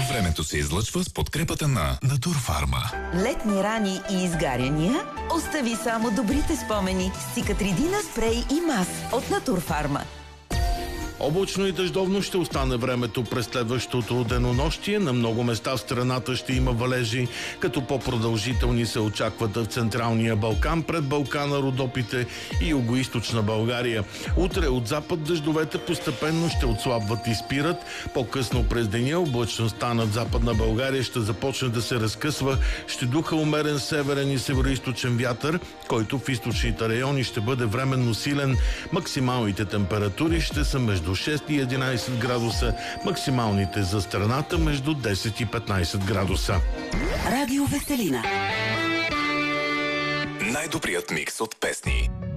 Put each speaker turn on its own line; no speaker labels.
Времето се излъчва с подкрепата на Натурфарма.
Летни рани и изгаряния? Остави само добрите спомени с Цикатридина спрей и мас от Натурфарма.
Облачно и дъждовно ще остане времето през следващото денонощие. На много места в страната ще има валежи, като по-продължителни се очакват в Централния Балкан, пред Балкана, Родопите и Югоизточна България. Утре от запад дъждовете постепенно ще отслабват и спират. По-късно през деня облачността над Западна България ще започне да се разкъсва. Ще духа умерен северен и североизточен вятър, който в източните райони ще бъде временно силен. Максималните температури ще са между 6 и 11 градуса, максималните за страната между 10 и 15 градуса.
Радио Веселина.
Най-добрият микс от песни.